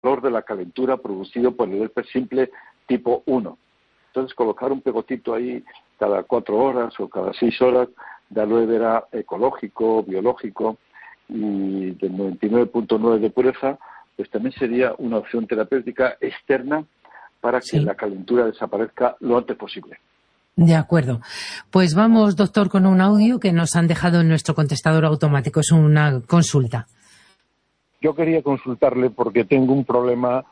dolor de la calentura producido por el herpes simple tipo 1. Entonces, colocar un pegotito ahí cada 4 horas o cada 6 horas de aloe vera ecológico, biológico y del 99.9 de pureza, pues también sería una opción terapéutica externa para que la calentura desaparezca lo antes posible. De acuerdo. Pues vamos, doctor, con un audio que nos han dejado en nuestro contestador automático. Es una consulta. Yo quería consultarle porque tengo un problema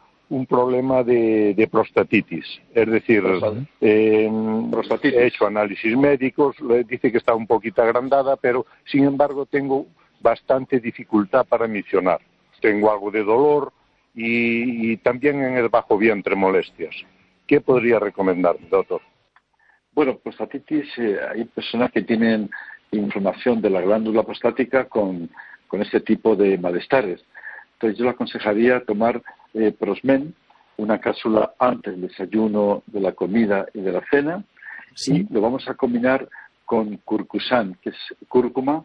de prostatitis. Es decir, he hecho análisis médicos, le dice que está un poquito agrandada, pero sin embargo tengo bastante dificultad para misionar. Tengo algo de dolor y también en el bajo vientre molestias. ¿Qué podría recomendarme, doctor? Bueno, prostatitis, hay personas que tienen inflamación de la glándula prostática con este tipo de malestares. Entonces yo le aconsejaría tomar Prosmen, una cápsula antes del desayuno, de la comida y de la cena, y lo vamos a combinar con Curcusan, que es cúrcuma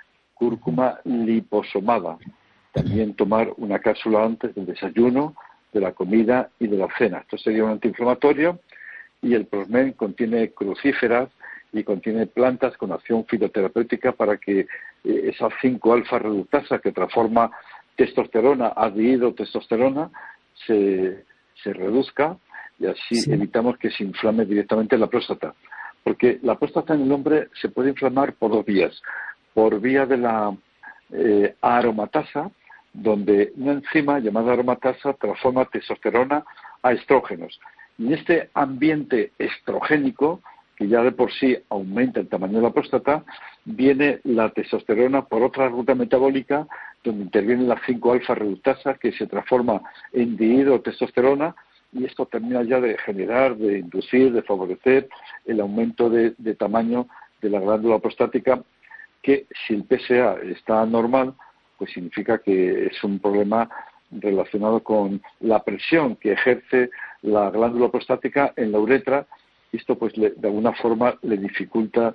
liposomada. También tomar una cápsula antes del desayuno, de la comida y de la cena. Esto sería un antiinflamatorio, y el Prosmen contiene crucíferas y contiene plantas con acción fitoterapéutica para que esa 5-alfa reductasa que transforma testosterona a dihidrotestosterona se reduzca, y así evitamos que se inflame directamente la próstata. Porque la próstata en el hombre se puede inflamar por 2 vías. Por vía de la aromatasa, donde una enzima llamada aromatasa transforma testosterona a estrógenos. Y en este ambiente estrogénico, que ya de por sí aumenta el tamaño de la próstata, viene la testosterona por otra ruta metabólica, donde interviene la 5-alfa reductasa, que se transforma en dihidrotestosterona, y esto termina ya de generar, de inducir, de favorecer el aumento de tamaño de la glándula prostática, que si el PSA está normal, pues significa que es un problema relacionado con la presión que ejerce la glándula prostática en la uretra, y esto pues de alguna forma le dificulta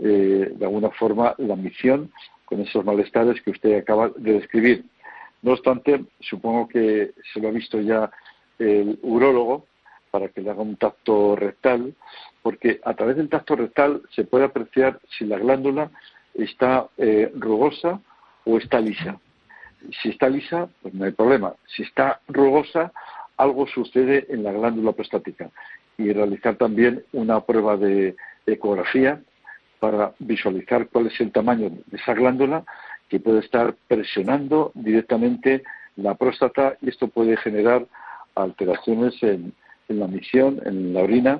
la misión con esos malestares que usted acaba de describir. No obstante, supongo que se lo ha visto ya el urólogo para que le haga un tacto rectal, porque a través del tacto rectal se puede apreciar si la glándula está rugosa o está lisa. Si está lisa, pues no hay problema. Si está rugosa, algo sucede en la glándula prostática. Y realizar también una prueba de ecografía para visualizar cuál es el tamaño de esa glándula, que puede estar presionando directamente la próstata, y esto puede generar alteraciones en la misión, en la orina,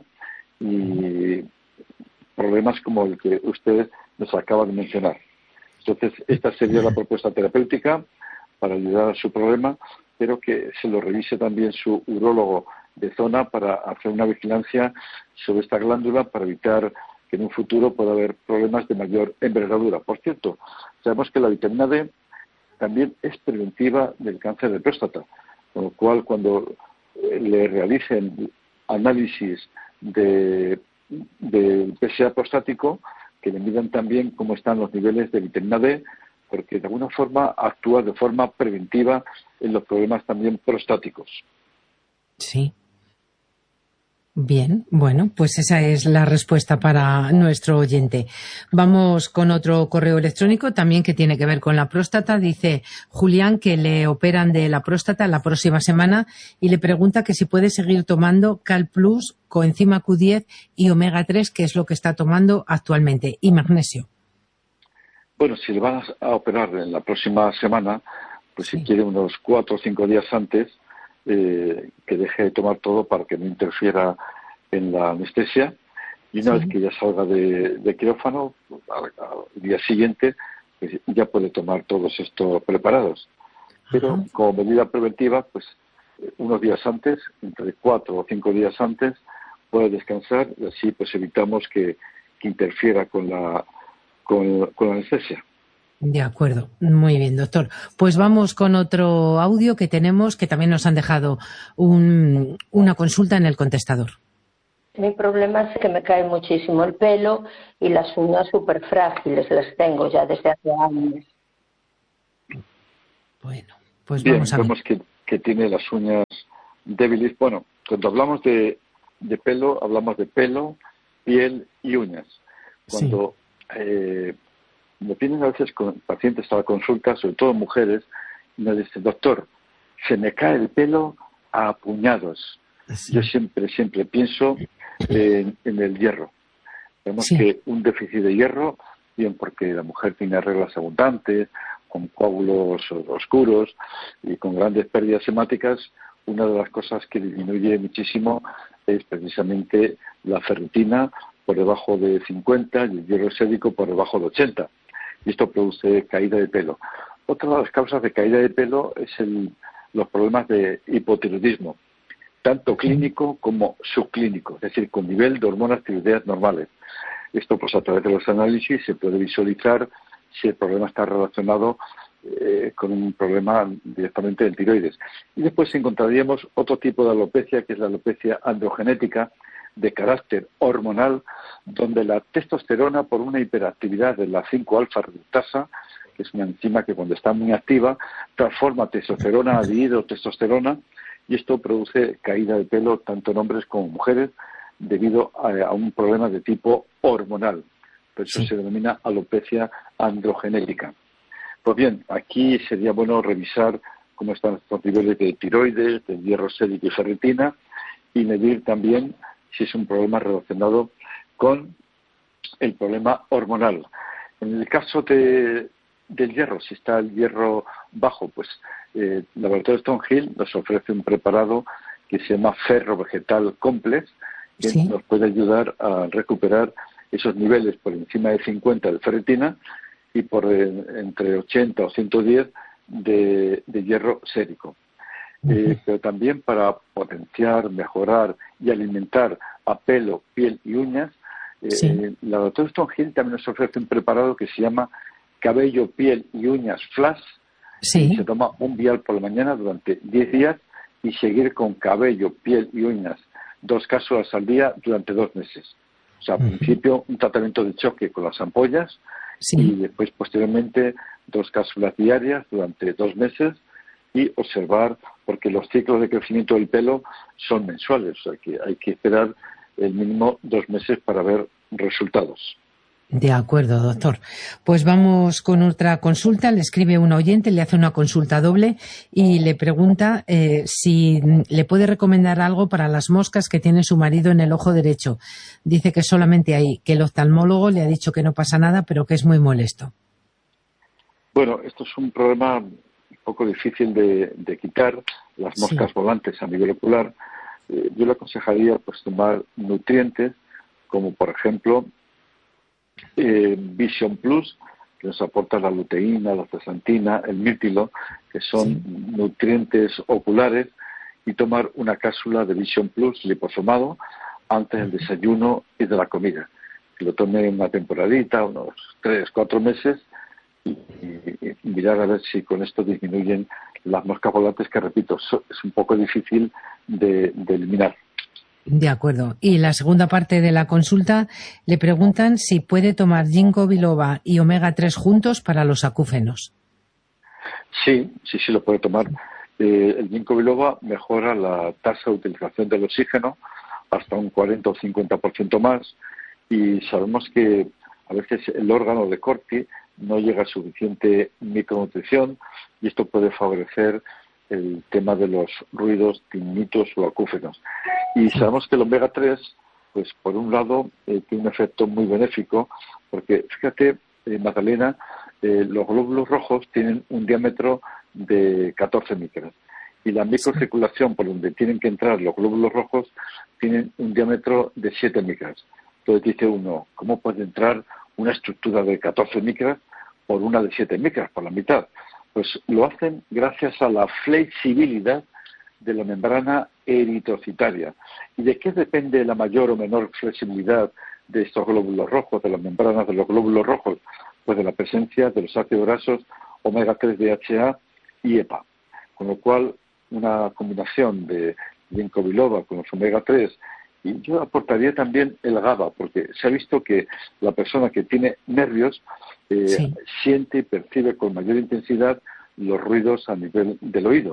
y problemas como el que usted nos acaba de mencionar. Entonces, esta sería la propuesta terapéutica para ayudar a su problema, pero que se lo revise también su urólogo de zona para hacer una vigilancia sobre esta glándula, para evitar que en un futuro pueda haber problemas de mayor envergadura. Por cierto, sabemos que la vitamina D también es preventiva del cáncer de próstata, con lo cual cuando le realicen análisis del PSA prostático, que le midan también cómo están los niveles de vitamina D, porque de alguna forma actúa de forma preventiva en los problemas también prostáticos. Sí. Bien, bueno, pues esa es la respuesta para nuestro oyente. Vamos con otro correo electrónico también que tiene que ver con la próstata. Dice Julián que le operan de la próstata la próxima semana y le pregunta que si puede seguir tomando Cal Plus, coenzima Q10 y omega 3, que es lo que está tomando actualmente, y magnesio. Bueno, si le van a operar en la próxima semana, pues si quiere unos 4 o 5 días antes, que deje de tomar todo para que no interfiera en la anestesia, y una vez que ya salga de quirófano, al día siguiente, pues ya puede tomar todos estos preparados. Pero como medida preventiva, pues unos días antes, entre 4 o 5 días antes, puede descansar, y así pues evitamos que interfiera con la anestesia. De acuerdo, muy bien, doctor. Pues vamos con otro audio que tenemos, que también nos han dejado una consulta en el contestador. Mi problema es que me cae muchísimo el pelo y las uñas súper frágiles, las tengo ya desde hace años. Bueno, pues bien, vamos a ver. Vemos que que tiene las uñas débiles. Bueno, cuando hablamos de pelo, hablamos de pelo, piel y uñas. Cuando me vienen a veces con pacientes a la consulta, sobre todo mujeres, y me dicen, doctor, se me cae el pelo a puñados. Sí. Yo siempre pienso en el hierro. Vemos que un déficit de hierro, bien porque la mujer tiene reglas abundantes, con coágulos oscuros y con grandes pérdidas hemáticas, una de las cosas que disminuye muchísimo es precisamente la ferritina por debajo de 50 y el hierro sérico por debajo de 80. Y esto produce caída de pelo. Otra de las causas de caída de pelo es los problemas de hipotiroidismo, tanto clínico como subclínico, es decir, con nivel de hormonas tiroideas normales. Esto, pues a través de los análisis se puede visualizar si el problema está relacionado con un problema directamente del tiroides. Y después encontraríamos otro tipo de alopecia, que es la alopecia androgenética, de carácter hormonal, donde la testosterona, por una hiperactividad de la 5-alfa reductasa, que es una enzima que cuando está muy activa transforma testosterona a dihidrotestosterona, y esto produce caída de pelo tanto en hombres como en mujeres debido a un problema de tipo hormonal. Por eso se denomina alopecia androgenética. Pues bien, aquí sería bueno revisar cómo están estos niveles de tiroides, de hierro sérico y ferritina, y medir también si es un problema relacionado con el problema hormonal. En el caso del hierro, si está el hierro bajo, pues el laboratorio Stonehill nos ofrece un preparado que se llama Ferro Vegetal Complex, que nos puede ayudar a recuperar esos niveles por encima de 50 de ferritina y por entre 80 o 110 de hierro sérico. Pero también para potenciar, mejorar y alimentar a pelo, piel y uñas, el laboratorio Stonehill también nos ofrece un preparado que se llama Cabello, Piel y Uñas Flash. Se toma un vial por la mañana durante 10 días y seguir con cabello, piel y uñas 2 cápsulas al día durante 2 meses. O sea, al principio un tratamiento de choque con las ampollas y después posteriormente 2 cápsulas diarias durante 2 meses y observar, porque los ciclos de crecimiento del pelo son mensuales, o sea que hay que esperar el mínimo 2 meses para ver resultados. De acuerdo, doctor. Pues vamos con otra consulta. Le escribe un oyente, le hace una consulta doble y le pregunta si le puede recomendar algo para las moscas que tiene su marido en el ojo derecho. Dice que solamente hay, que el oftalmólogo le ha dicho que no pasa nada, pero que es muy molesto. Bueno, esto es un problema un poco difícil de quitar, las moscas volantes a nivel ocular. Yo le aconsejaría pues tomar nutrientes como por ejemplo Vision Plus, que nos aporta la luteína, la zeaxantina, el mirtilo, que son nutrientes oculares, y tomar una cápsula de Vision Plus liposomado antes del desayuno y de la comida. Que lo tome una temporadita, unos 3-4 meses, y mirar a ver si con esto disminuyen las moscas volantes, que repito, es un poco difícil de eliminar. De acuerdo. Y la segunda parte de la consulta le preguntan si puede tomar ginkgo biloba y omega 3 juntos para los acúfenos. Sí, lo puede tomar. El ginkgo biloba mejora la tasa de utilización del oxígeno hasta un 40 o 50% más, y sabemos que a veces el órgano de Corti no llega a suficiente micronutrición, y esto puede favorecer el tema de los ruidos, tinnitus o acúfenos. Y sabemos que el omega 3, pues por un lado, tiene un efecto muy benéfico, porque fíjate, Magdalena, los glóbulos rojos tienen un diámetro de 14 micras, y la microcirculación por donde tienen que entrar los glóbulos rojos tienen un diámetro de 7 micras. Entonces dice uno, ¿cómo puede entrar una estructura de 14 micras por una de 7 micras, por la mitad? Pues lo hacen gracias a la flexibilidad de la membrana eritrocitaria. ¿Y de qué depende la mayor o menor flexibilidad de estos glóbulos rojos, de las membranas de los glóbulos rojos? Pues de la presencia de los ácidos grasos omega 3 DHA y EPA. Con lo cual, una combinación de ginkgo biloba con los omega 3, y yo aportaría también el GABA, porque se ha visto que la persona que tiene nervios siente y percibe con mayor intensidad los ruidos a nivel del oído.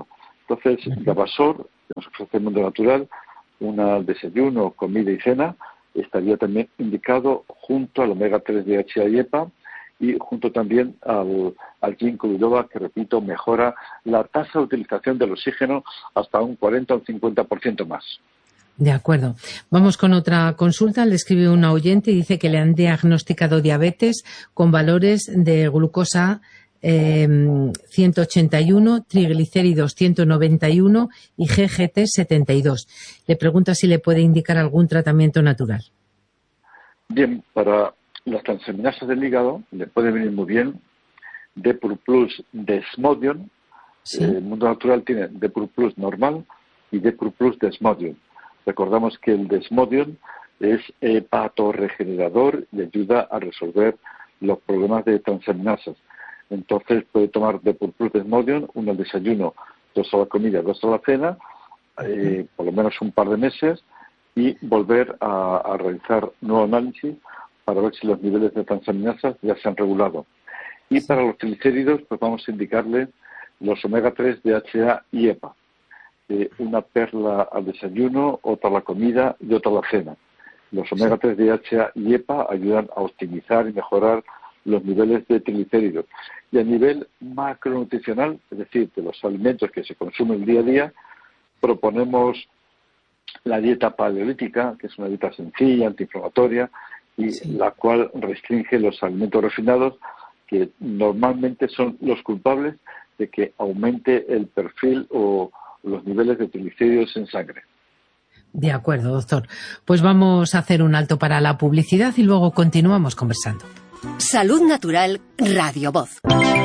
Entonces, Gabasor, que nos ofrece el mundo natural, un desayuno, comida y cena, estaría también indicado junto al omega 3 DHA y EPA y junto también al ginkgo biloba, que repito, mejora la tasa de utilización del oxígeno hasta un 40 o un 50% más. De acuerdo. Vamos con otra consulta. Le escribe una oyente y dice que le han diagnosticado diabetes con valores de glucosa 181, triglicéridos 191 y GGT 72. Le pregunta si le puede indicar algún tratamiento natural. Bien, para las transaminasas del hígado le puede venir muy bien Depur Plus Desmodium. ¿Sí? El mundo natural tiene Depur Plus normal y Depur Plus Desmodium. Recordamos que el Desmodium es hepatoregenerador y ayuda a resolver los problemas de transaminasas. Entonces puede tomar Depur Plus Desmodium, uno al desayuno, 2 a la comida, 2 a la cena, por lo menos un par de meses, y volver a realizar nuevo análisis para ver si los niveles de transaminasas ya se han regulado. Y para los triglicéridos, pues vamos a indicarle los omega 3 DHA y EPA. Una perla al desayuno, otra a la comida y otra a la cena. Los omega 3 DHA y EPA ayudan a optimizar y mejorar los niveles de triglicéridos. Y a nivel macronutricional, es decir, de los alimentos que se consumen día a día, proponemos la dieta paleolítica, que es una dieta sencilla, antiinflamatoria, y la cual restringe los alimentos refinados, que normalmente son los culpables de que aumente el perfil o los niveles de triglicéridos en sangre. De acuerdo, doctor. Pues vamos a hacer un alto para la publicidad y luego continuamos conversando. Salud Natural Radio Voz.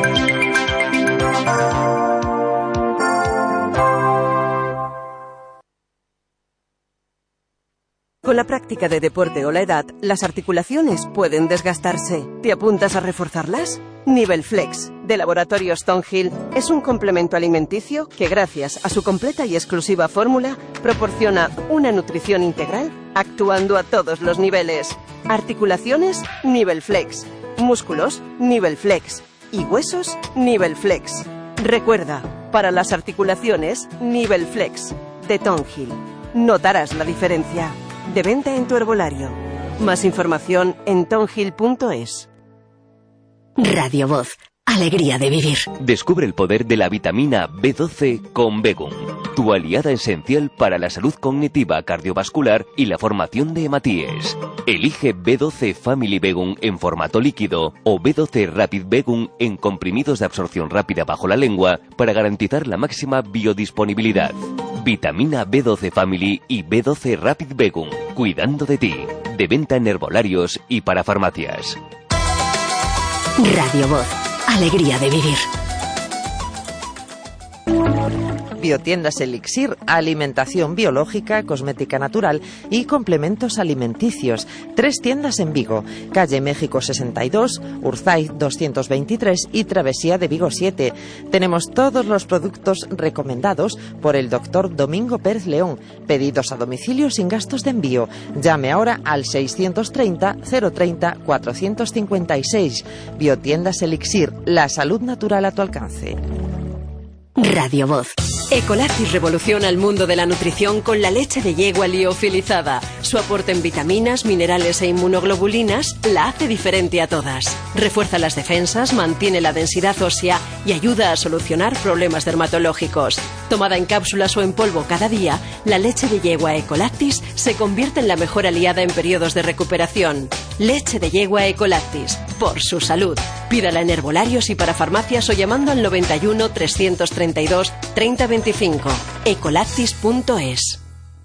Con la práctica de deporte o la edad, las articulaciones pueden desgastarse. ¿Te apuntas a reforzarlas? Nivel Flex, de Laboratorios Thornhill, es un complemento alimenticio que, gracias a su completa y exclusiva fórmula, proporciona una nutrición integral actuando a todos los niveles. Articulaciones, Nivel Flex. Músculos, Nivel Flex. Y huesos, Nivel Flex. Recuerda, para las articulaciones, Nivel Flex, de Thornhill. Notarás la diferencia. De venta en tu herbolario. Más información en thornhill.es. Radio Voz. Alegría de vivir. Descubre el poder de la vitamina B12 con Begum, tu aliada esencial para la salud cognitiva, cardiovascular y la formación de hematíes. Elige B12 Family Begum en formato líquido o B12 Rapid Begum en comprimidos de absorción rápida bajo la lengua para garantizar la máxima biodisponibilidad. Vitamina B12 Family y B12 Rapid Begum, cuidando de ti. De venta en herbolarios y para farmacias. Radio Voz. Alegría de vivir. Biotiendas Elixir, alimentación biológica, cosmética natural y complementos alimenticios. 3 tiendas en Vigo, calle México 62, Urzaiz 223 y Travesía de Vigo 7. Tenemos todos los productos recomendados por el doctor Domingo Pérez León. Pedidos a domicilio sin gastos de envío. Llame ahora al 630 030 456. Biotiendas Elixir, la salud natural a tu alcance. Radio Voz. Ecolactis revoluciona el mundo de la nutrición con la leche de yegua liofilizada. Su aporte en vitaminas, minerales e inmunoglobulinas la hace diferente a todas. Refuerza las defensas, mantiene la densidad ósea y ayuda a solucionar problemas dermatológicos. Tomada en cápsulas o en polvo cada día, la leche de yegua Ecolactis se convierte en la mejor aliada en periodos de recuperación. Leche de yegua Ecolactis, por su salud. Pídala en herbolarios y para farmacias o llamando al 91 332 3025. Ecolactis.es.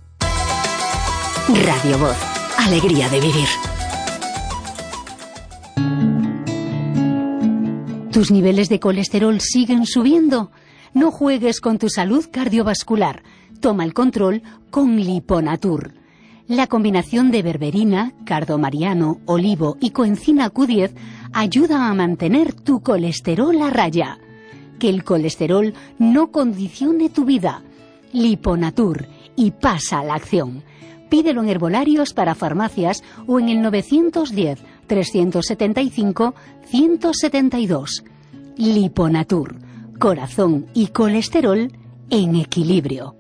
Radio Voz. Alegría de vivir. ¿Tus niveles de colesterol siguen subiendo? No juegues con tu salud cardiovascular. Toma el control con Liponatur. La combinación de berberina, cardomariano, olivo y coenzima Q10 ayuda a mantener tu colesterol a raya. Que el colesterol no condicione tu vida. Liponatur, y pasa a la acción. Pídelo en herbolarios para farmacias o en el 910-375-172. Liponatur, corazón y colesterol en equilibrio.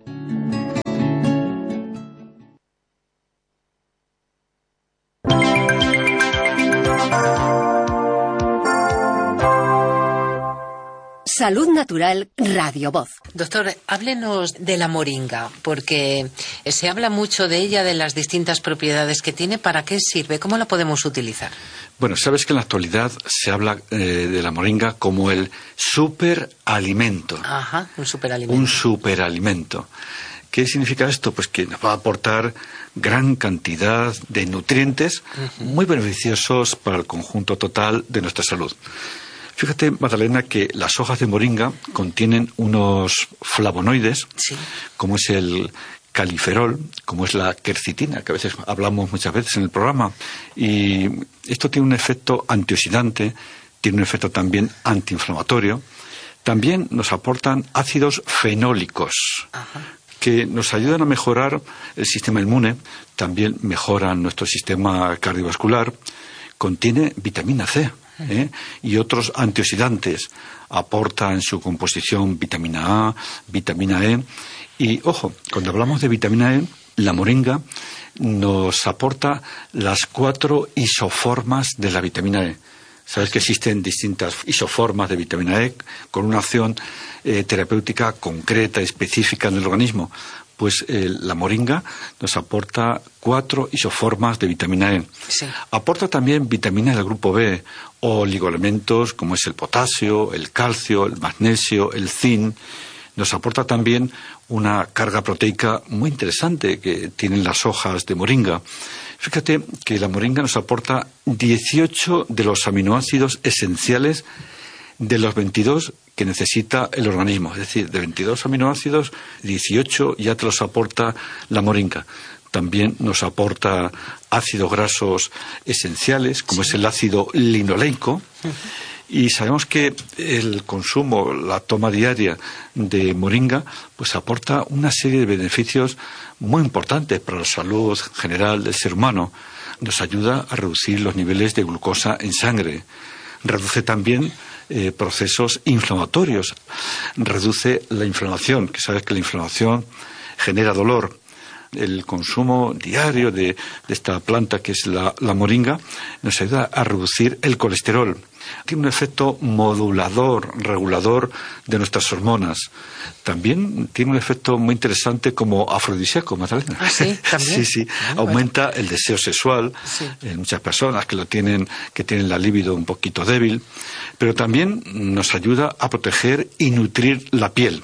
Salud Natural Radio Voz. Doctor, háblenos de la moringa, porque se habla mucho de ella, de las distintas propiedades que tiene. ¿Para qué sirve? ¿Cómo la podemos utilizar? Bueno, sabes que en la actualidad se habla de la moringa como el superalimento. Ajá, un superalimento. Un superalimento. ¿Qué significa esto? Pues que nos va a aportar gran cantidad de nutrientes muy beneficiosos para el conjunto total de nuestra salud. Fíjate, Magdalena, que las hojas de moringa contienen unos flavonoides, sí, como es el califerol, como es la quercitina, que a veces hablamos muchas veces en el programa. Y esto tiene un efecto antioxidante, tiene un efecto también antiinflamatorio. También nos aportan ácidos fenólicos, que nos ayudan a mejorar el sistema inmune, también mejoran nuestro sistema cardiovascular. Contiene vitamina C. Y otros antioxidantes, aporta en su composición vitamina A, vitamina E. Y ojo, cuando hablamos de vitamina E, la moringa nos aporta las 4 isoformas de la vitamina E. Sabes que existen distintas isoformas de vitamina E con una acción terapéutica concreta, específica en el organismo. Pues la moringa nos aporta 4 isoformas de vitamina E. Sí. Aporta también vitaminas del grupo B, oligoelementos como es el potasio, el calcio, el magnesio, el zinc. Nos aporta también una carga proteica muy interesante que tienen las hojas de moringa. Fíjate que la moringa nos aporta 18 de los aminoácidos esenciales de los 22 que necesita el organismo. Es decir, de 22 aminoácidos, 18 ya te los aporta la moringa. También nos aporta ácidos grasos esenciales, como es el ácido linoleico. Y sabemos que el consumo, la toma diaria de moringa, pues aporta una serie de beneficios muy importantes para la salud general del ser humano. Nos ayuda a reducir los niveles de glucosa en sangre. Reduce también procesos inflamatorios. Reduce la inflamación, que sabes que la inflamación genera dolor. El consumo diario de esta planta, que es la moringa, nos ayuda a reducir el colesterol. Tiene un efecto modulador, regulador de nuestras hormonas. También tiene un efecto muy interesante como afrodisíaco, Magdalena. ¿Ah, sí? ¿También? Sí. Aumenta el deseo sexual en muchas personas que tienen la libido un poquito débil. Pero también nos ayuda a proteger y nutrir la piel.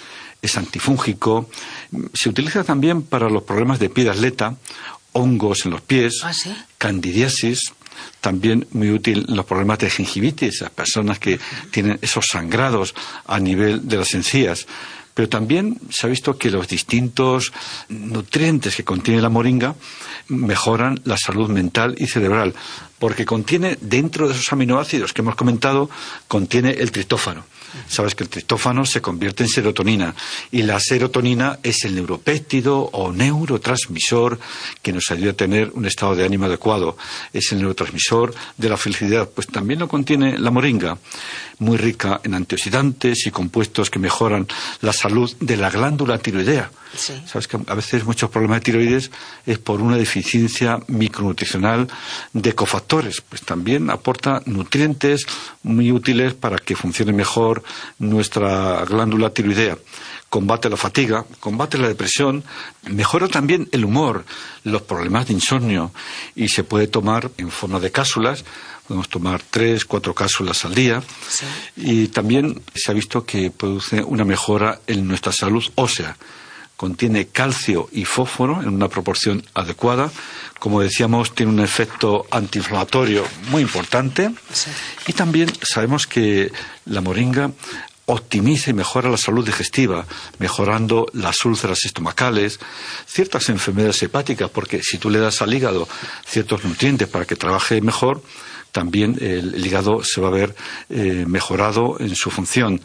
Es antifúngico. Se utiliza también para los problemas de pie de atleta, hongos en los pies, candidiasis. También muy útil en los problemas de gingivitis, a personas que tienen esos sangrados a nivel de las encías. Pero también se ha visto que los distintos nutrientes que contiene la moringa mejoran la salud mental y cerebral, porque contiene, dentro de esos aminoácidos que hemos comentado, contiene el triptófano. Sabes que el triptófano se convierte en serotonina, y la serotonina es el neuropéptido o neurotransmisor que nos ayuda a tener un estado de ánimo adecuado. Es el neurotransmisor de la felicidad. Pues también lo contiene la moringa, muy rica en antioxidantes y compuestos que mejoran la salud de la glándula tiroidea. Sí. Sabes que a veces muchos problemas de tiroides es por una deficiencia micronutricional de cofactores. Pues también aporta nutrientes muy útiles para que funcione mejor nuestra glándula tiroidea. Combate la fatiga, combate la depresión, mejora también el humor, los problemas de insomnio, y se puede tomar en forma de cápsulas. Podemos tomar 3, 4 cápsulas al día. Sí. Y también se ha visto que produce una mejora en nuestra salud ósea. Contiene calcio y fósforo en una proporción adecuada. Como decíamos, tiene un efecto antiinflamatorio muy importante. Sí. Y también sabemos que la moringa optimiza y mejora la salud digestiva, mejorando las úlceras estomacales, ciertas enfermedades hepáticas, porque si tú le das al hígado ciertos nutrientes para que trabaje mejor, también el hígado se va a ver mejorado en su función.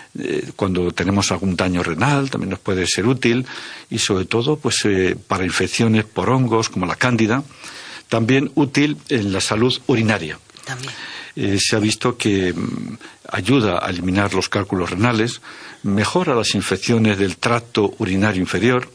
Cuando tenemos algún daño renal también nos puede ser útil, y sobre todo pues para infecciones por hongos como la cándida, también útil en la salud urinaria. También. se ha visto que ayuda a eliminar los cálculos renales, mejora las infecciones del tracto urinario inferior,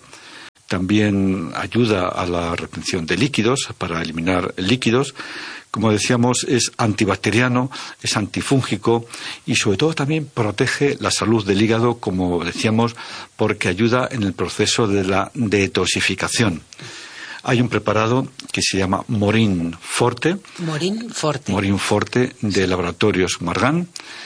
también ayuda a la retención de líquidos, para eliminar líquidos. Como decíamos, es antibacteriano, es antifúngico y sobre todo también protege la salud del hígado, como decíamos, porque ayuda en el proceso de la detoxificación. Hay un preparado que se llama Morin Forte. Morin Forte. Morin Forte de Laboratorios Margan.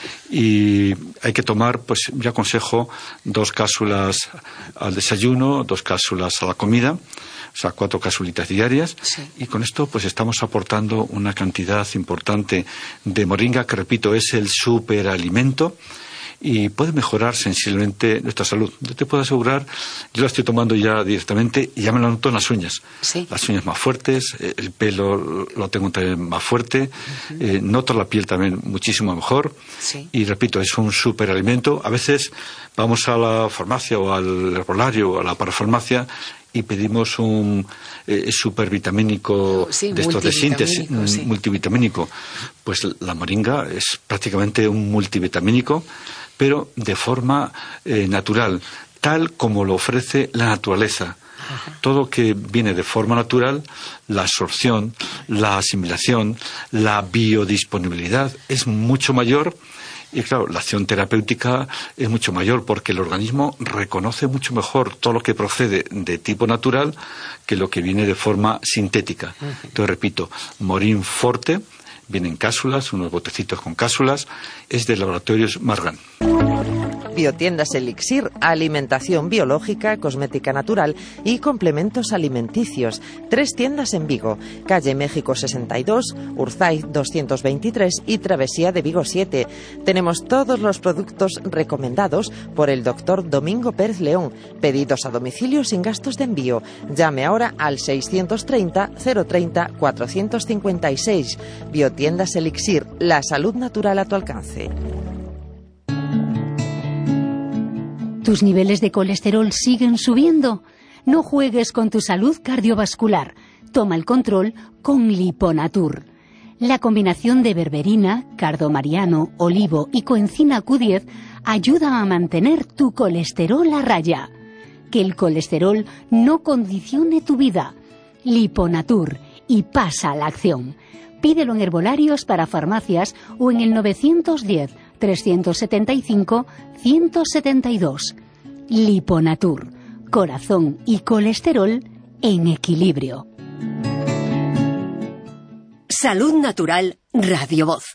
Y hay que tomar, pues yo aconsejo 2 cápsulas al desayuno, 2 cápsulas a la comida, o sea, 4 cápsulitas diarias. Sí. Y con esto pues estamos aportando una cantidad importante de moringa, que repito, es el superalimento. Y puede mejorar sensiblemente nuestra salud. Yo te puedo asegurar, yo la estoy tomando ya directamente y ya me lo noto en las uñas. Sí. Las uñas más fuertes, el pelo lo tengo también más fuerte, noto la piel también muchísimo mejor. Sí. Y repito, es un superalimento. A veces vamos a la farmacia o al herbolario o a la parafarmacia y pedimos un supervitamínico, sí, de estos de síntesis, sí, multivitamínico. Pues la moringa es prácticamente un multivitamínico, pero de forma natural, tal como lo ofrece la naturaleza. Ajá. Todo que viene de forma natural, la absorción, la asimilación, la biodisponibilidad es mucho mayor. Y claro, la acción terapéutica es mucho mayor porque el organismo reconoce mucho mejor todo lo que procede de tipo natural que lo que viene de forma sintética. Entonces, repito, Morin Forte, vienen cápsulas, unos botecitos con cápsulas, es de Laboratorios Margan. Biotiendas Elixir, alimentación biológica, cosmética natural y complementos alimenticios. 3 tiendas en Vigo, calle México 62, Urzaiz 223 y Travesía de Vigo 7. Tenemos todos los productos recomendados por el doctor Domingo Pérez León. Pedidos a domicilio sin gastos de envío. Llame ahora al 630 030 456. Biotiendas Elixir, la salud natural a tu alcance. ¿Tus niveles de colesterol siguen subiendo? No juegues con tu salud cardiovascular. Toma el control con Liponatur. La combinación de berberina, cardomariano, olivo y coenzima Q10 ayuda a mantener tu colesterol a raya. Que el colesterol no condicione tu vida. Liponatur, y pasa a la acción. Pídelo en herbolarios para farmacias o en el 910-375-172. Liponatur, corazón y colesterol en equilibrio. Salud Natural, Radio Voz.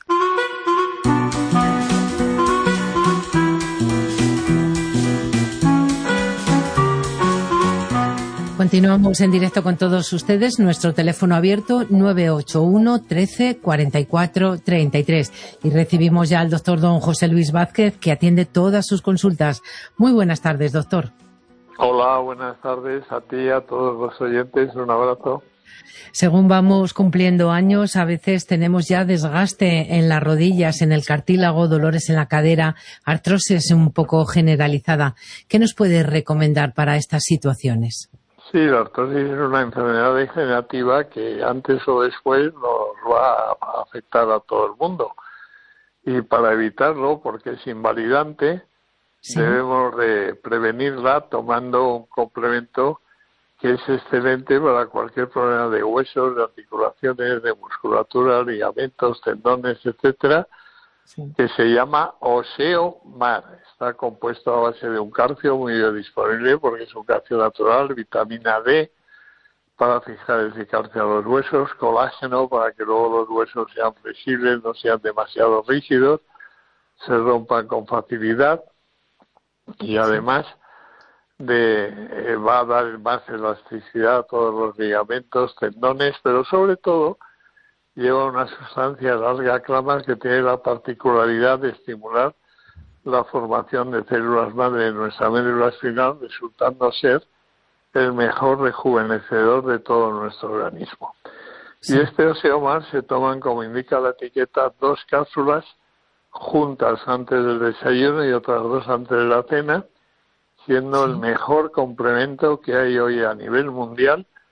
Continuamos en directo con todos ustedes. Nuestro teléfono abierto 981 13 44 33. Y recibimos ya al doctor don José Luis Vázquez, que atiende todas sus consultas. Muy buenas tardes, doctor. Hola, buenas tardes a ti y a todos los oyentes. Un abrazo. Según vamos cumpliendo años, a veces tenemos ya desgaste en las rodillas, en el cartílago, dolores en la cadera, artrosis un poco generalizada. ¿Qué nos puede recomendar para estas situaciones? Sí, la artrosis es una enfermedad degenerativa que antes o después nos va a afectar a todo el mundo. Y para evitarlo, porque es invalidante, sí, debemos de prevenirla tomando un complemento que es excelente para cualquier problema de huesos, de articulaciones, de musculatura, ligamentos, tendones, etcétera, sí, que se llama Oseomar. Está compuesto a base de un calcio muy biodisponible porque es un calcio natural, vitamina D para fijar ese calcio a los huesos, colágeno para que luego los huesos sean flexibles, no sean demasiado rígidos, se rompan con facilidad y además va a dar más elasticidad a todos los ligamentos, tendones, pero sobre todo lleva una sustancia larga clama que tiene la particularidad de estimular la formación de células madre en nuestra médula espinal, resultando ser el mejor rejuvenecedor de todo nuestro organismo. Sí. Y este Oseomar se toman, como indica la etiqueta, 2 cápsulas juntas antes del desayuno y otras 2 antes de la cena, siendo sí, el mejor complemento que hay hoy a nivel mundial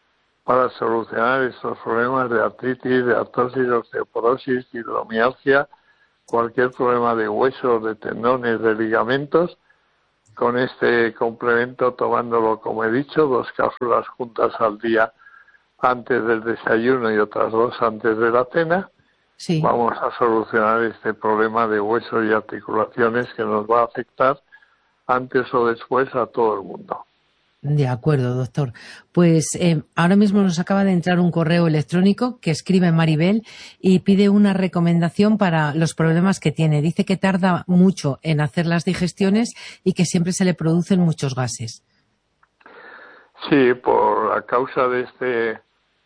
para solucionar estos problemas de artritis, de artrosis, osteoporosis, fibromialgia, cualquier problema de huesos, de tendones, de ligamentos. Con este complemento, tomándolo, como he dicho, 2 cápsulas juntas al día antes del desayuno y otras 2 antes de la cena, sí, vamos a solucionar este problema de huesos y articulaciones que nos va a afectar antes o después a todo el mundo. De acuerdo, doctor. Pues ahora mismo nos acaba de entrar un correo electrónico que escribe Maribel y pide una recomendación para los problemas que tiene. Dice que tarda mucho en hacer las digestiones y que siempre se le producen muchos gases. Sí, por la causa de este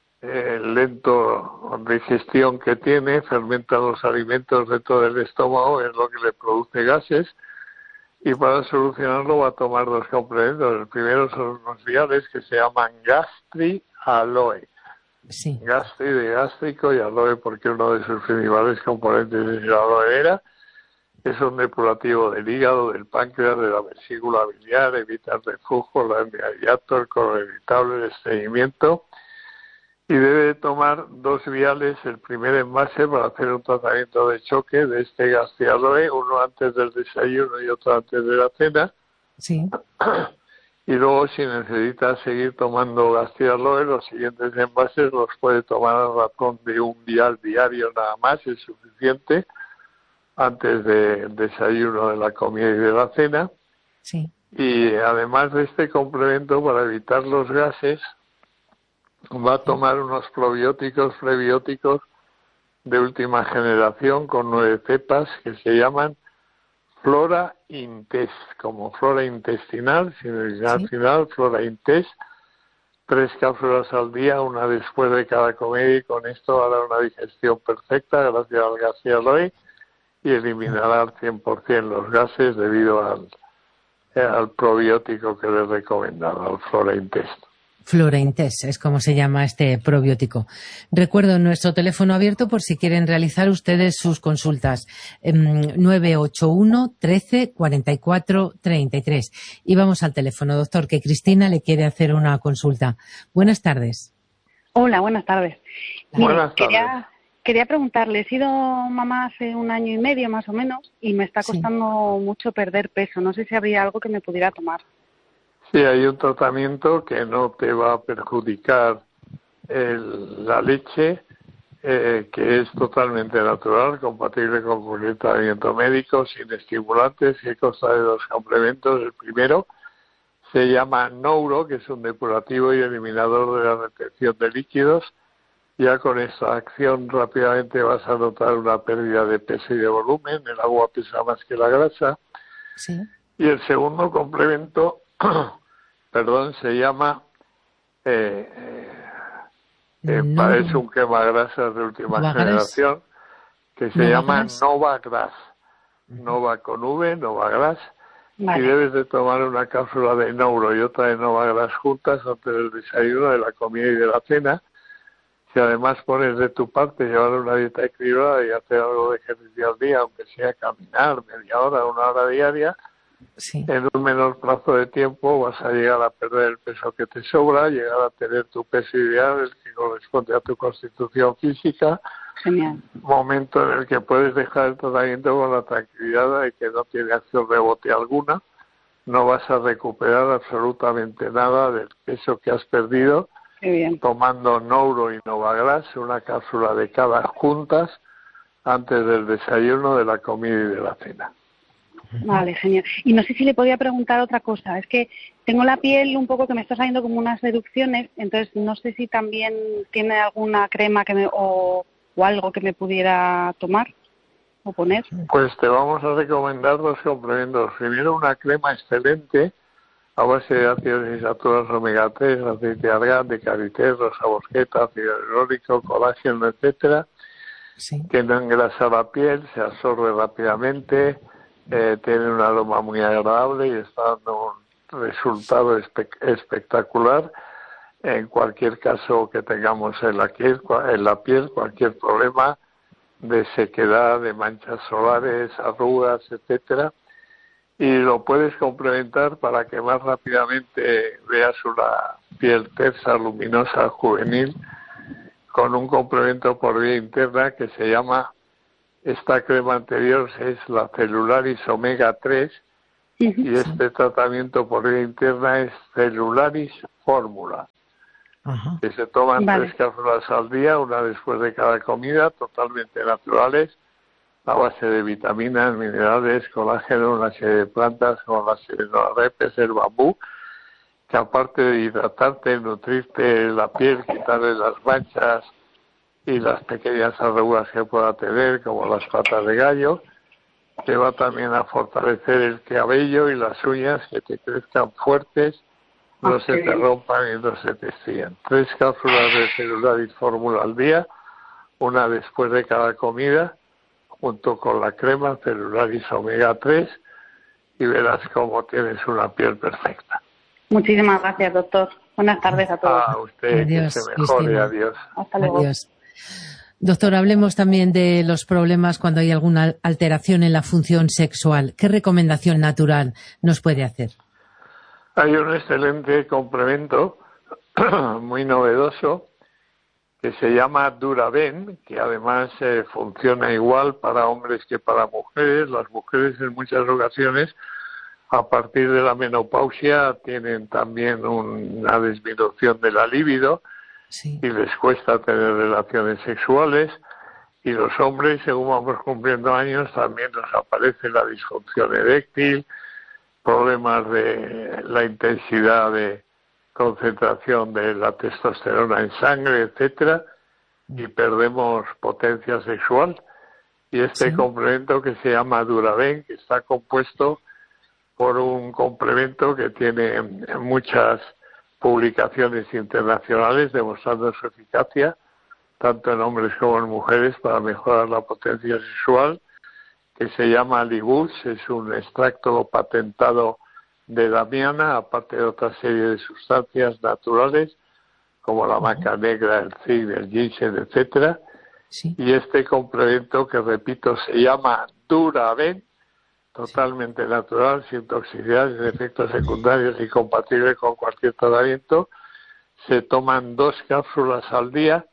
lento digestión que tiene, fermenta los alimentos dentro del estómago, es lo que le produce gases. Y para solucionarlo va a tomar 2 complementos. El primero son unos viales que se llaman Gastri Aloe. Sí. Gastri de gástrico y Aloe porque uno de sus principales componentes es la aloe vera. Es un depurativo del hígado, del páncreas, de la vesícula biliar, evita el reflujo, la hernia de hiato, el colon irritable, el estreñimiento. Y debe tomar 2 viales, el primer envase para hacer un tratamiento de choque de este Gastri Aloe, uno antes del desayuno y otro antes de la cena. Sí. Y luego, si necesita seguir tomando Gastri Aloe, los siguientes envases los puede tomar a razón de 1 vial diario nada más, es suficiente, antes del desayuno, de la comida y de la cena. Sí. Y además de este complemento, para evitar los gases, va a tomar unos probióticos, prebióticos de última generación con 9 cepas que se llaman Flora Intest, como flora intestinal, sin el al final, Flora Intest, 3 cápsulas al día, una después de cada comida, y con esto hará una digestión perfecta gracias al Gastri Aloe y eliminará al 100% los gases debido al probiótico que le he recomendado, al Flora Intest. Flora Intest es como se llama este probiótico. Recuerdo nuestro teléfono abierto por si quieren realizar ustedes sus consultas. 981 13 44 33. Y vamos al teléfono, doctor, que Cristina le quiere hacer una consulta. Buenas tardes. Hola, buenas tardes. Buenas tardes. Quería preguntarle, he sido mamá hace 1 año y medio más o menos y me está costando mucho perder peso. No sé si habría algo que me pudiera tomar. Sí, hay un tratamiento que no te va a perjudicar la leche, que es totalmente natural, compatible con cualquier tratamiento médico, sin estimulantes, que consta de 2 complementos. El primero se llama Nouro, que es un depurativo y eliminador de la retención de líquidos. Ya con esta acción rápidamente vas a notar una pérdida de peso y de volumen, el agua pesa más que la grasa. Sí. Y el segundo complemento se llama parece un quemagrasas de última generación, que se llama Novagras. Nova con V, Novagras. Vale. Y debes de tomar una cápsula de Nouro y otra de Novagras juntas antes del desayuno, de la comida y de la cena. Si además pones de tu parte llevar una dieta equilibrada y hacer algo de ejercicio al día, aunque sea caminar media hora, 1 hora diaria, en un menor plazo de tiempo vas a llegar a perder el peso que te sobra, llegar a tener tu peso ideal, el que corresponde a tu constitución física. Genial. Momento en el que puedes dejar el tratamiento con la tranquilidad de que no tiene acción rebote alguna, no vas a recuperar absolutamente nada del peso que has perdido. Qué bien. Tomando Nouro y Novagras, una cápsula de cada juntas antes del desayuno, de la comida y de la cena. Vale, genial. Y no sé si le podía preguntar otra cosa. Es que tengo la piel un poco que me está saliendo como unas erupciones, entonces no sé si también tiene alguna crema o algo que me pudiera tomar o poner. Pues te vamos a recomendar 2 complementos. Primero, una crema excelente a base de ácidos insaturales omega 3, aceite de argán, de karité, rosa bosqueta, ácido hialurónico, colágeno, etcétera, que no engrasa la piel, se absorbe rápidamente, tiene un aroma muy agradable y está dando un resultado espectacular en cualquier caso que tengamos en la piel, cualquier problema de sequedad, de manchas solares, arrugas, etcétera. y lo puedes complementar para que más rápidamente veas una piel tersa, luminosa, juvenil, con un complemento por vía interna que se llama, esta crema anterior es la Celularis Omega 3 y este tratamiento por vía interna es Celularis Fórmula, que se toman 3 cápsulas al día, una después de cada comida, totalmente naturales, a base de vitaminas, minerales, colágeno, una serie de plantas como la selenorepes, el bambú, que aparte de hidratarte, nutrirte la piel, quitarle las manchas y las pequeñas arrugas que pueda tener, como las patas de gallo, te va también a fortalecer el cabello y las uñas, que te crezcan fuertes, no se te rompan y no se te estrían. 3 cápsulas de Celularis Fórmula al día, una después de cada comida, junto con la crema Celularis Omega 3, y verás cómo tienes una piel perfecta. Muchísimas gracias, doctor. Buenas tardes a todos. A usted, adiós, que se mejore, Cristina. Adiós. Hasta luego. Adiós. Doctor, hablemos también de los problemas cuando hay alguna alteración en la función sexual. ¿Qué recomendación natural nos puede hacer? Hay un excelente complemento, muy novedoso, que se llama Duraben, que además funciona igual para hombres que para mujeres. Las mujeres en muchas ocasiones, a partir de la menopausia, tienen también una disminución de la libido y les cuesta tener relaciones sexuales. Y los hombres, según vamos cumpliendo años, también nos aparece la disfunción eréctil, problemas de la intensidad de concentración de la testosterona en sangre, etcétera, y perdemos potencia sexual. Y este complemento que se llama Duraben, que está compuesto por un complemento que tiene muchas publicaciones internacionales demostrando su eficacia, tanto en hombres como en mujeres, para mejorar la potencia sexual, que se llama Libus, es un extracto patentado de damiana, aparte de otra serie de sustancias naturales como la maca negra, el zinc, el ginseng, etcétera. Y este complemento, que repito, se llama Duraben, totalmente natural, sin toxicidad, sin efectos secundarios y compatible con cualquier tratamiento. Se toman 2 cápsulas al día,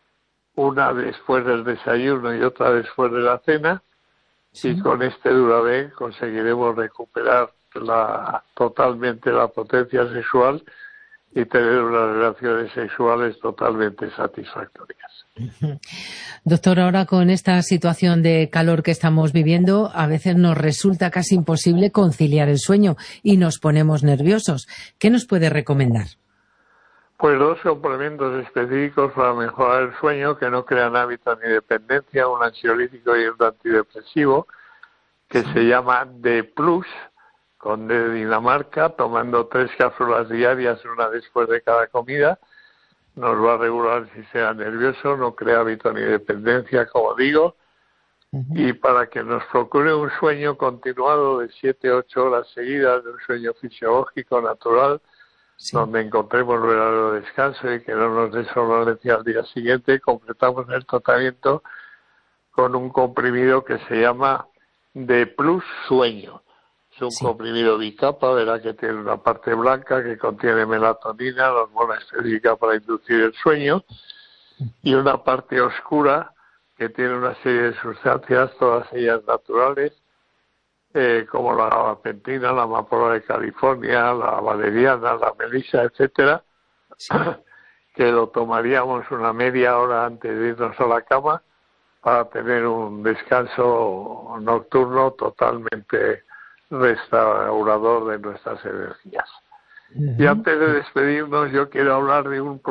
una después del desayuno y otra después de la cena, y con este Duraben conseguiremos recuperar totalmente la potencia sexual y tener unas relaciones sexuales totalmente satisfactorias. Doctor, ahora con esta situación de calor que estamos viviendo, a veces nos resulta casi imposible conciliar el sueño y nos ponemos nerviosos. ¿Qué nos puede recomendar? Pues 2 complementos específicos para mejorar el sueño, que no crean hábitos ni dependencia, un ansiolítico y un antidepresivo, que se llama D+, con D de Dinamarca, tomando 3 cápsulas diarias, una después de cada comida. Nos va a regular el sistema nervioso, no crea hábito ni dependencia, como digo, y para que nos procure un sueño continuado de 7-8 horas seguidas, de un sueño fisiológico, natural, donde encontremos verdadero descanso y que no nos dé somnolencia al día siguiente, completamos el tratamiento con un comprimido que se llama D+ Sueño. Es un comprimido bicapa, verá que tiene una parte blanca que contiene melatonina, la hormona específica para inducir el sueño, y una parte oscura que tiene una serie de sustancias, todas ellas naturales, como la gabapentina, la amapola de California, la valeriana, la melisa, etcétera, que lo tomaríamos una media hora antes de irnos a la cama para tener un descanso nocturno totalmente restaurador de nuestras energías. Y antes de despedirnos, yo quiero hablar de un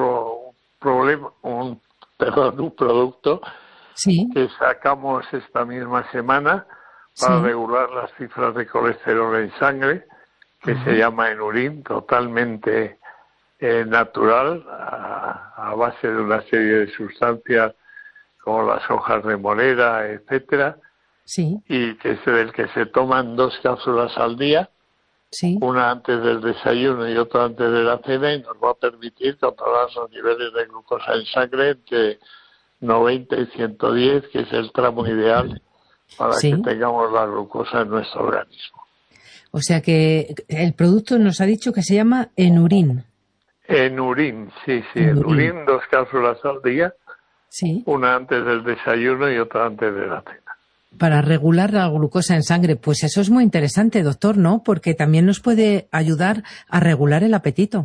producto que sacamos esta misma semana para regular las cifras de colesterol en sangre, que se llama Enurin, totalmente natural, a base de una serie de sustancias como las hojas de morera, etcétera, y que es del que se toman 2 cápsulas al día, una antes del desayuno y otra antes de la cena, y nos va a permitir controlar los niveles de glucosa en sangre entre 90 y 110, que es el tramo ideal para que tengamos la glucosa en nuestro organismo. O sea que el producto nos ha dicho que se llama Enurin. Enurin, sí, Enurin, 2 cápsulas al día, sí, una antes del desayuno y otra antes de la cena. Para regular la glucosa en sangre, pues eso es muy interesante, doctor, ¿no? Porque también nos puede ayudar a regular el apetito.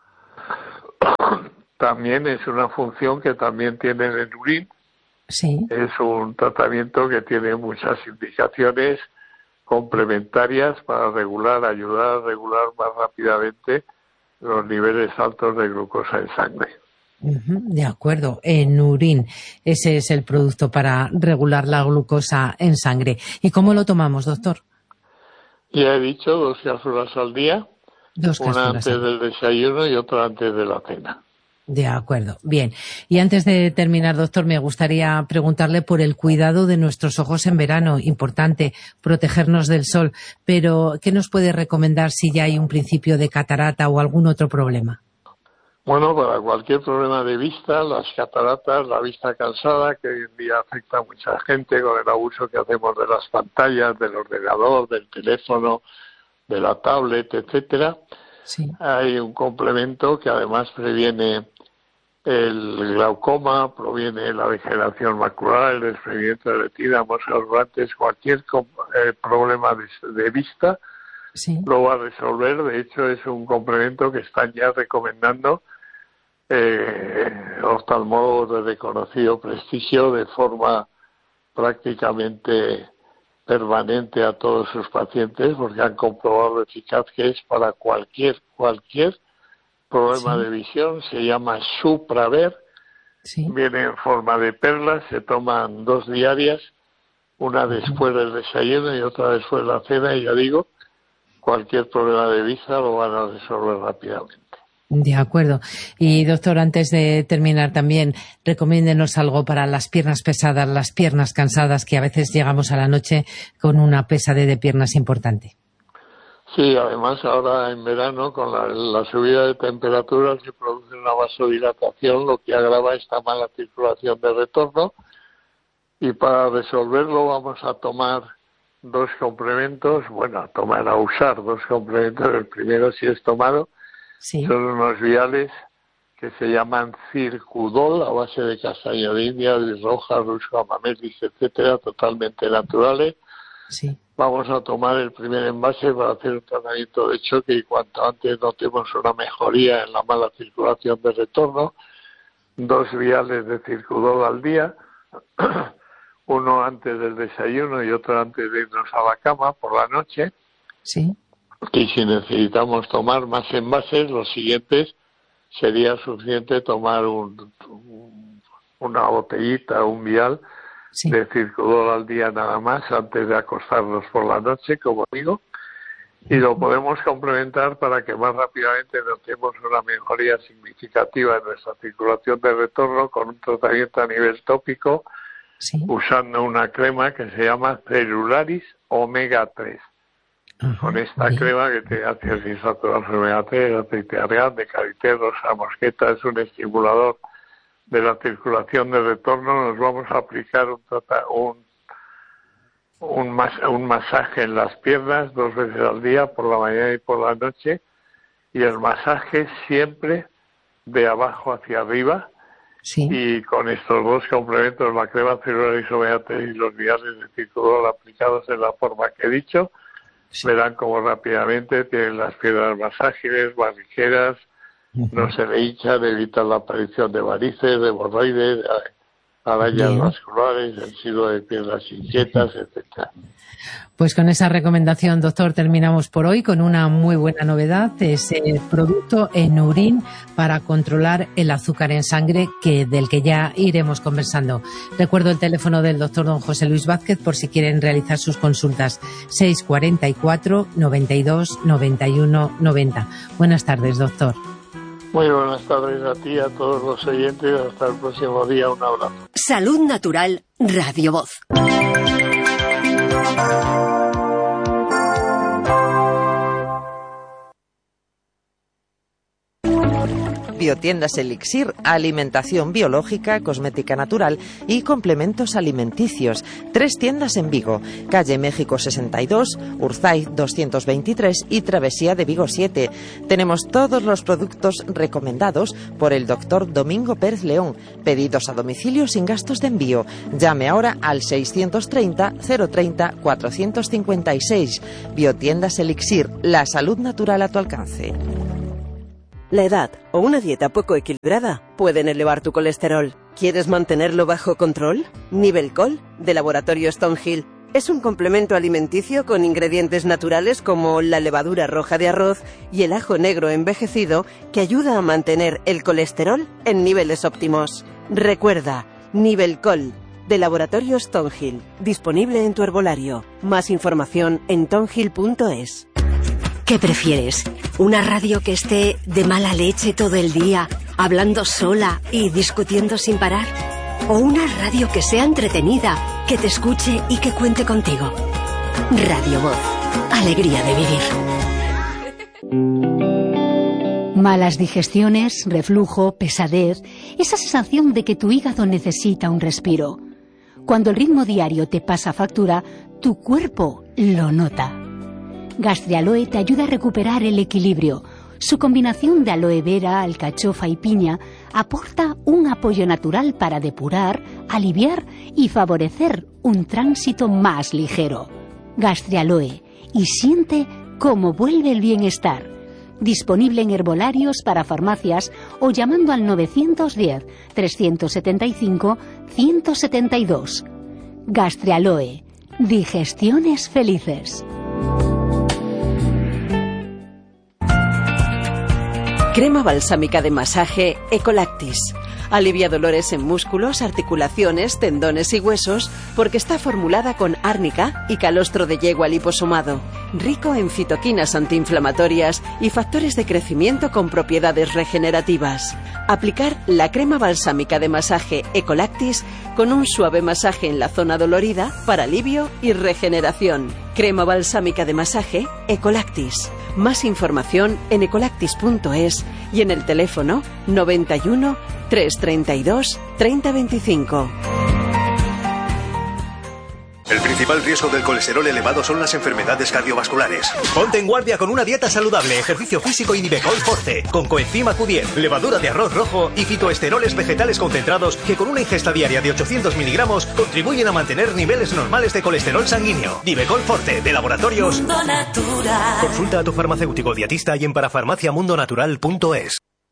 También es una función que también tiene el Enurin. Sí. Es un tratamiento que tiene muchas indicaciones complementarias para ayudar a regular más rápidamente los niveles altos de glucosa en sangre. De acuerdo, Enurin, ese es el producto para regular la glucosa en sangre. ¿Y cómo lo tomamos, doctor? Ya he dicho, 2 cápsulas al día, 2 cápsulas una antes del desayuno y otra antes de la cena. De acuerdo, bien. Y antes de terminar, doctor, me gustaría preguntarle por el cuidado de nuestros ojos en verano. Importante, protegernos del sol. Pero, ¿qué nos puede recomendar si ya hay un principio de catarata o algún otro problema? Bueno, para cualquier problema de vista, las cataratas, la vista cansada, que hoy en día afecta a mucha gente con el abuso que hacemos de las pantallas, del ordenador, del teléfono, de la tablet, etcétera. Sí. Hay un complemento que además previene el glaucoma, proviene la degeneración macular, el desprendimiento de retina, moscas volantes, cualquier problema de vista, sí, lo va a resolver. De hecho, es un complemento que están ya recomendando oftalmólogos de reconocido prestigio de forma prácticamente permanente a todos sus pacientes, porque han comprobado lo eficaz que es para cualquier problema sí, de visión. Se llama Supraver, sí, viene en forma de perlas, se toman 2 diarias, una después del desayuno y otra después de la cena, y ya digo, cualquier problema de vista lo van a resolver rápidamente. De acuerdo. Y doctor, antes de terminar también, recomiéndenos algo para las piernas pesadas, las piernas cansadas, que a veces llegamos a la noche con una pesadez de piernas importante. Sí, además ahora en verano con la subida de temperaturas se produce una vasodilatación, lo que agrava esta mala circulación de retorno, y para resolverlo vamos a tomar 2 complementos, a usar 2 complementos. El primero, si es tomado, sí, son unos viales que se llaman Circudol, a base de castaño de India, de roja, rusco, amamelis, etcétera, totalmente naturales. sí. Vamos a tomar el primer envase para hacer un tratamiento de choque y cuanto antes notemos una mejoría en la mala circulación de retorno. 2 viales de Circudol al día, uno antes del desayuno y otro antes de irnos a la cama por la noche. Sí. Y si necesitamos tomar más envases, los siguientes sería suficiente tomar una botellita, un vial, sí, de Circudol al día nada más antes de acostarnos por la noche, como digo, y lo podemos complementar para que más rápidamente notemos una mejoría significativa en nuestra circulación de retorno con un tratamiento a nivel tópico, sí, usando una crema que se llama Celularis Omega 3. Con esta crema que te hace el insaturado omega 3, aceite de argán, de karité, rosa mosqueta, es un estimulador de la circulación de retorno. Nos vamos a aplicar un masaje en las piernas 2 veces al día, por la mañana y por la noche, y el masaje siempre de abajo hacia arriba. Sí. Y con estos 2 complementos, la crema Celularis Omega 3 y los viales de Circudol aplicados en la forma que he dicho, sí, verán como rápidamente tienen las piernas más ágiles, más ligeras, no se le hinchan, evitan la aparición de varices, de hemorroides, de arañas vasculares, el signo de piernas inquietas, etcétera. Pues con esa recomendación, doctor, terminamos por hoy con una muy buena novedad, ese producto Enurin para controlar el azúcar en sangre, del que ya iremos conversando. Recuerdo el teléfono del doctor don José Luis Vázquez por si quieren realizar sus consultas, 644 92 91 90. Buenas tardes, doctor. Muy buenas tardes a ti y a todos los oyentes. Hasta el próximo día. Un abrazo. Salud Natural, Radio Voz. Biotiendas Elixir, alimentación biológica, cosmética natural y complementos alimenticios. 3 tiendas en Vigo, calle México 62, Urzaiz 223 y Travesía de Vigo 7. Tenemos todos los productos recomendados por el doctor Domingo Pérez León. Pedidos a domicilio sin gastos de envío. Llame ahora al 630 030 456. Biotiendas Elixir, la salud natural a tu alcance. La edad o una dieta poco equilibrada pueden elevar tu colesterol. ¿Quieres mantenerlo bajo control? Nivelcol, de Laboratorio Stonehill, es un complemento alimenticio con ingredientes naturales como la levadura roja de arroz y el ajo negro envejecido que ayuda a mantener el colesterol en niveles óptimos. Recuerda, Nivelcol, de Laboratorio Stonehill, disponible en tu herbolario. Más información en tonhill.es. ¿Qué prefieres? ¿Una radio que esté de mala leche todo el día, hablando sola y discutiendo sin parar? ¿O una radio que sea entretenida, que te escuche y que cuente contigo? Radio Voz. Alegría de vivir. Malas digestiones, reflujo, pesadez, esa sensación de que tu hígado necesita un respiro. Cuando el ritmo diario te pasa factura, tu cuerpo lo nota. Gastrialoe te ayuda a recuperar el equilibrio. Su combinación de aloe vera, alcachofa y piña aporta un apoyo natural para depurar, aliviar y favorecer un tránsito más ligero. Gastrialoe, y siente cómo vuelve el bienestar. Disponible en herbolarios para farmacias o llamando al 910-375-172. Gastrialoe, digestiones felices. Crema balsámica de masaje Ecolactis. Alivia dolores en músculos, articulaciones, tendones y huesos porque está formulada con árnica y calostro de yegua liposomado. Rico en citoquinas antiinflamatorias y factores de crecimiento con propiedades regenerativas. Aplicar la crema balsámica de masaje Ecolactis con un suave masaje en la zona dolorida para alivio y regeneración. Crema balsámica de masaje Ecolactis. Más información en ecolactis.es y en el teléfono 91 332 3025. El principal riesgo del colesterol elevado son las enfermedades cardiovasculares. Ponte en guardia con una dieta saludable, ejercicio físico y Nivecol Forte, con coenzima Q10, levadura de arroz rojo y fitoesteroles vegetales concentrados que con una ingesta diaria de 800 miligramos contribuyen a mantener niveles normales de colesterol sanguíneo. Nivecol Forte, de Laboratorios Mundo Natural. Consulta a tu farmacéutico dietista y en parafarmaciamundonatural.es.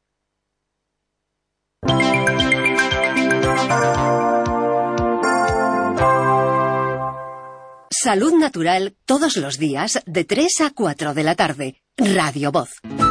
Salud natural todos los días de 3 a 4 de la tarde. Radio Voz.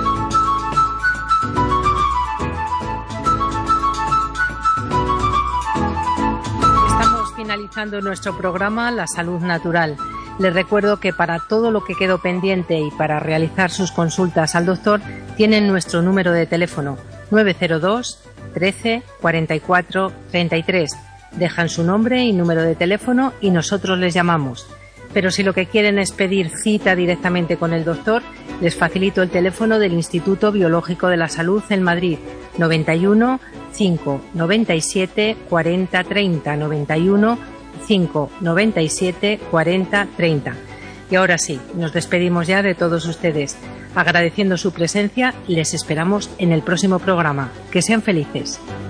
Estamos finalizando nuestro programa La Salud Natural. Les recuerdo que para todo lo que quedó pendiente y para realizar sus consultas al doctor tienen nuestro número de teléfono 902 13 44 33. Dejan su nombre y número de teléfono y nosotros les llamamos. Pero si lo que quieren es pedir cita directamente con el doctor, les facilito el teléfono del Instituto Biológico de la Salud en Madrid, 91 5 97 40 30, 91 5 97 40 30. Y ahora sí, nos despedimos ya de todos ustedes. Agradeciendo su presencia, les esperamos en el próximo programa. Que sean felices.